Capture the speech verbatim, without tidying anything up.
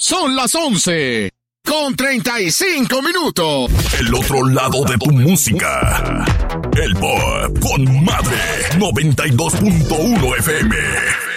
Son las once con treinta y cinco minutos. El otro lado de tu música. El Pop con Madre noventa y dos punto uno F M.